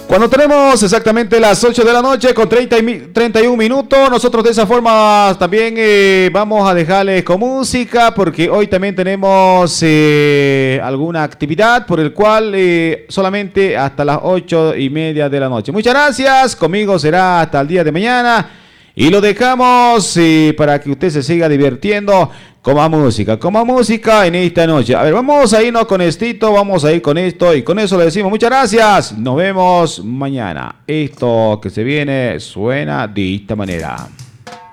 Cuando tenemos exactamente las 8 de la noche con 31 minutos, nosotros de esa forma también vamos a dejarles con música porque hoy también tenemos alguna actividad por el cual solamente hasta las 8:30 de la noche. Muchas gracias, conmigo será hasta el día de mañana y lo dejamos para que usted se siga divirtiendo con más música en esta noche. A ver, vamos a irnos con vamos a ir con esto y con eso le decimos muchas gracias. Nos vemos mañana. Esto que se viene suena de esta manera.